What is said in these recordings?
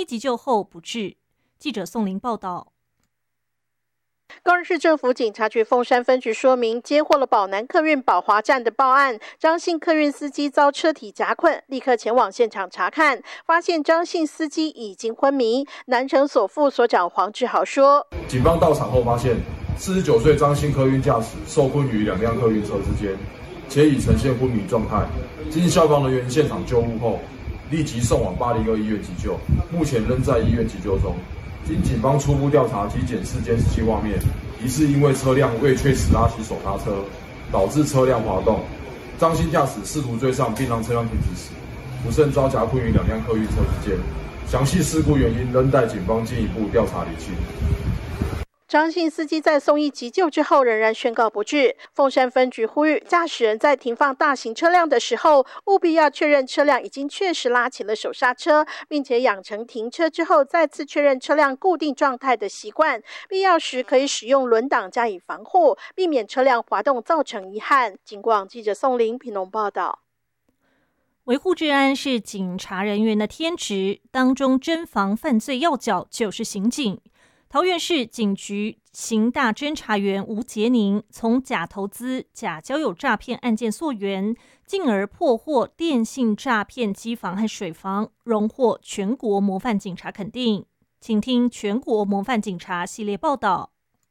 医急救后不治。记者宋玲报道。 高雄市政府警察局凤山分局说明，接获了宝南客运宝华站的报案，张姓客运司机遭车体夹困，立刻前往现场查看，发现张姓司机已经昏迷。南城所副所长黄志豪说， 警方到场后发现49岁张姓客运驾驶受困于2辆客运车之间，且已呈现昏迷状态。经消防人员现场救护后，立即送往802医院急救，目前仍在医院急救中。经警方初步调查及检视监视器画面，疑似因为车辆未确实拉起手刹车，导致车辆滑动。张姓驾驶试图追上并让车辆停止时，不慎遭夹困于2辆客运车之间。详细事故原因仍待警方进一步调查厘清。 张姓司机在送医急救之后仍然宣告不治。凤山分局呼吁驾驶人在停放大型车辆的时候，务必要确认车辆已经确实拉起了手刹车，并且养成停车之后再次确认车辆固定状态的习惯。必要时可以使用轮挡加以防护，避免车辆滑动造成遗憾。警广记者宋玲屏东报道。 维护治安是警察人员的天职，当中侦防犯罪要角就是刑警。桃园市警局刑大侦查员吴杰宁从假投资、假交友诈骗案件溯源，进而破获电信诈骗机房和水房，荣获全国模范警察肯定。请听全国模范警察系列报道。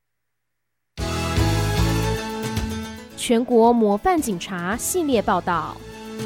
全国模范警察系列报道。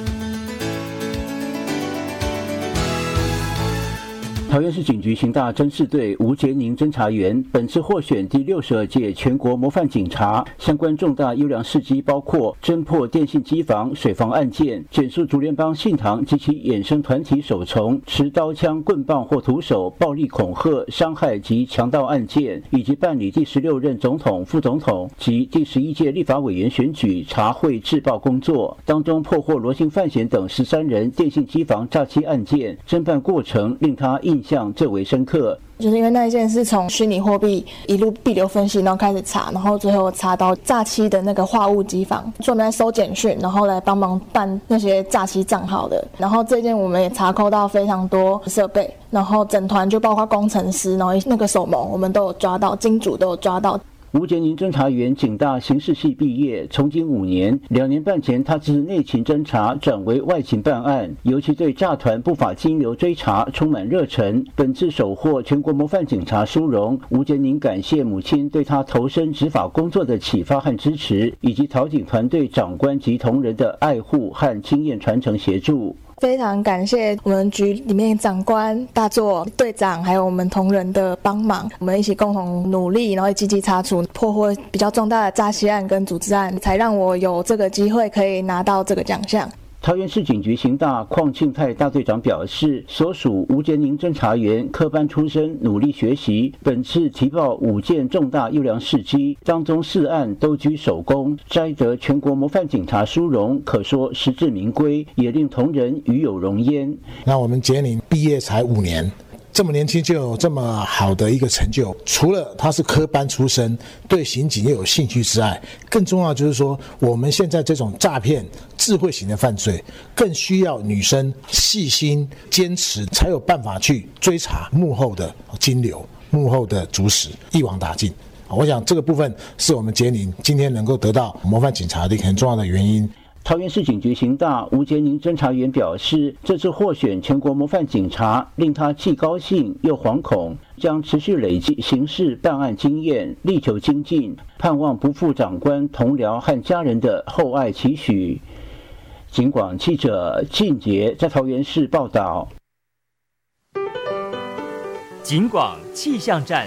桃园市警局刑大侦视队吴杰宁侦查员本次获选第62届全国模范警察，相关重大优良事迹包括侦破电信机房、水房案件，检肃竹联帮信堂及其衍生团体首从持刀枪、棍棒或徒手暴力恐吓、伤害及强盗案件，以及办理第16任总统、副总统及第11届立法委员选举查贿制报工作，当中破获罗姓犯嫌等13人电信机房诈欺案件，侦办过程令他印象最为深刻。 就是因为那一件是从虚拟货币一路币流分析，然后开始查，然后最后查到诈欺的那个话务机房，所以我们来收简讯，然后来帮忙办那些诈欺账号的。然后这件我们也查扣到非常多设备，然后整团就包括工程师，然后那个手谋我们都有抓到，金主都有抓到。 吴杰宁侦查员警大刑事系毕业，从警5年，2年半前他自内勤侦查转为外勤办案，尤其对诈团不法金流追查充满热忱。本次首获全国模范警察殊荣，吴杰宁感谢母亲对他投身执法工作的启发和支持，以及桃警团队长官及同仁的爱护和经验传承协助。 非常感谢我们局里面长官、大作、队长，还有我们同仁的帮忙，我们一起共同努力，然后积极查处破获比较重大的诈欺案跟组织案，才让我有这个机会可以拿到这个奖项。 桃园市警局刑大邝庆泰大队长表示，所属吴杰宁侦查员科班出身，努力学习，本次提报5件重大优良事迹，当中4案都居首功，摘得全国模范警察殊荣，可说实至名归，也令同仁与有荣焉。 那我们杰宁毕业才5年。这么年轻就有这么好的一个成就，除了他是科班出身，对刑警又有兴趣之外，更重要就是说，我们现在这种诈骗、智慧型的犯罪，更需要女生细心、坚持，才有办法去追查幕后的金流、幕后的主使，一网打尽。我想这个部分是我们杰宁今天能够得到模范警察的一个很重要的原因。 桃园市警局刑大吴杰宁侦查员表示，这次获选全国模范警察，令他既高兴又惶恐，将持续累积刑事办案经验，力求精进，盼望不负长官、同僚和家人的厚爱期许。警广记者靳杰在桃园市报道。 警广气象站。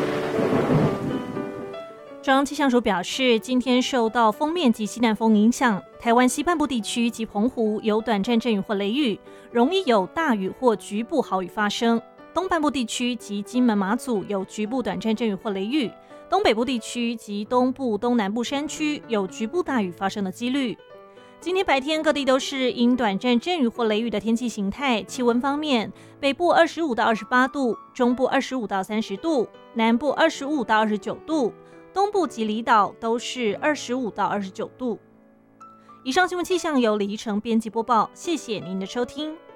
中央气象署表示，今天受到锋面及西南风影响，台湾西半部地区及澎湖有短暂阵雨或雷雨，容易有大雨或局部豪雨发生。东半部地区及金门马祖有局部短暂阵雨或雷雨，东北部地区及东部东南部山区有局部大雨发生的几率。今天白天各地都是因短暂阵雨或雷雨的天气形态。气温方面，北部25到28度，中部25到30度，南部25到29度，东部及离岛都是25到29度。以上新闻气象由李依晨编辑播报，谢谢您的收听。